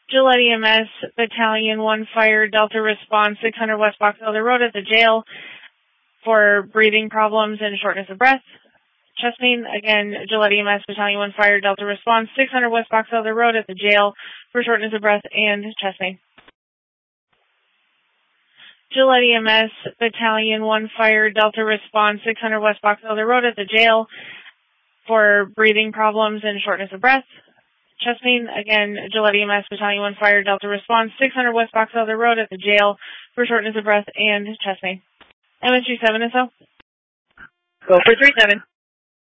Gillette EMS, Battalion 1 Fire, Delta Response, 600 West Box Elder Road at the jail for breathing problems and shortness of breath. Chest pain. Again, Gillette EMS, Battalion 1 Fire, Delta Response, 600 West Box Elder Road at the jail for shortness of breath and chest pain. Gillette EMS, Battalion 1 Fire, Delta Response, 600 West Box Elder Road at the jail for breathing problems and shortness of breath. Chest pain. Again, Gillette EMS, Battalion 1 Fire, Delta Response, 600 West Box Elder Road at the jail for shortness of breath and chest pain. MS37 SO. Go for 37.